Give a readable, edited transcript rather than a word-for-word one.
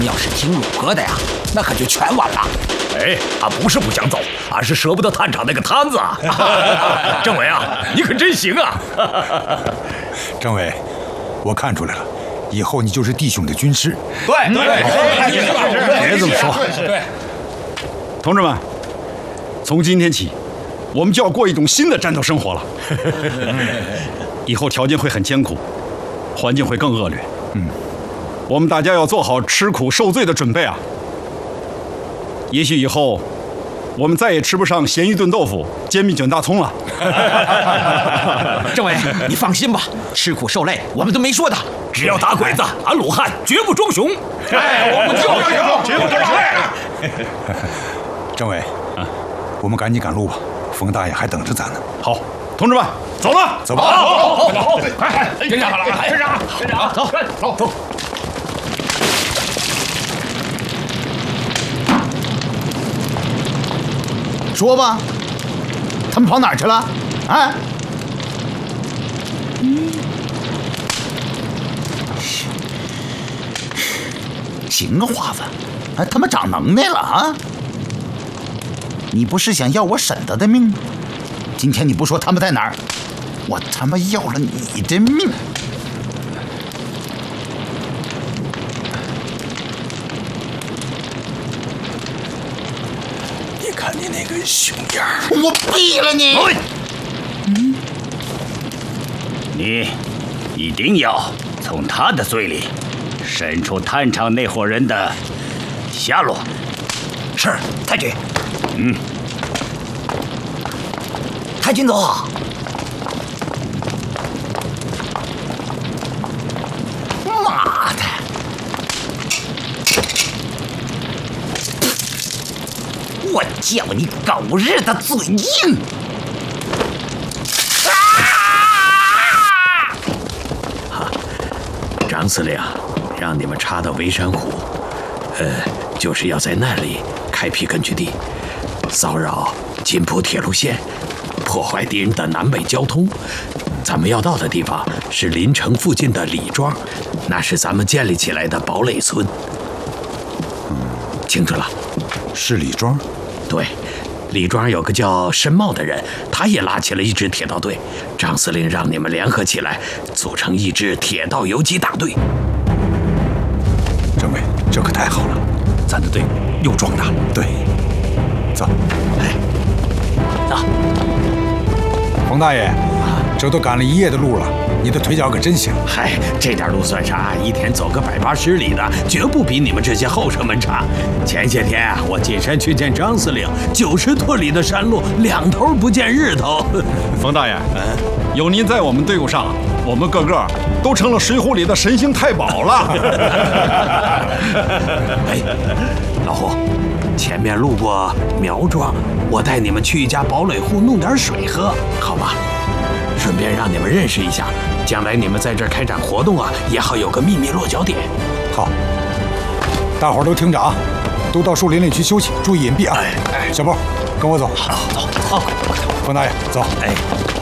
要是听鲁哥的呀，那可就全完了。 哎，俺不是不想走，俺是舍不得探场那个摊子啊。政委啊，你可真行啊！ 政委，我看出来了，以后你就是弟兄的军师。 对， 别这么说。 对， 同志们，从今天起，我们就要过一种新的战斗生活了。以后条件会很艰苦，环境会更恶劣。我们大家要做好吃苦受罪的准备啊！也许以后，我们再也吃不上咸鱼炖豆腐、煎饼卷大葱了。 政委，你放心吧，吃苦受累我们都没说的。 只要打鬼子，俺鲁汉绝不装熊。 哎，我们绝不装熊。 政委，我们赶紧赶路吧，冯大爷还等着咱呢。 好，同志们，走了， 走吧。 好，快，队长，走。 说吧，他们跑哪儿去了？啊？行啊，华子，哎，他们长能耐了啊！你不是想要我沈德的命吗？今天你不说他们在哪儿，我他妈要了你的命！ 你看你那个熊样， 我毙了你！ 你一定要从他的嘴里审出探长那伙人的下落。 是，太君。太君走。妈的！我叫你狗日的嘴硬！ 张司令让你们插到围山湖，就是要在那里开辟根据地，骚扰津浦铁路线，破坏敌人的南北交通。咱们要到的地方是临城附近的李庄，那是咱们建立起来的堡垒村。清楚了？ 是李庄。 对，李庄有个叫申茂的人，他也拉起了一支铁道队。张司令让你们联合起来，组成一支铁道游击大队。 政委，这可太好了，咱的队又壮大了。对，走。 哎，走。 冯大爷，这都赶了一夜的路了，你的腿脚可真行。 嗨，这点路算啥？一天走个180里的，绝不比你们这些后生们差。前些天啊，我进山去见张司令，90多里的山路，两头不见日头。 冯大爷，有您在我们队伍上，我们个个都成了《水浒》里的神行太保了。 哎，老胡，前面路过苗庄，我带你们去一家堡垒户弄点水喝，好吗？顺便让你们认识一下，将来你们在这儿开展活动啊，也好有个秘密落脚点。 好，大伙儿都听着啊，都到树林里去休息，注意隐蔽啊。小波，跟我走。 好，走。 冯大爷，走。 哎。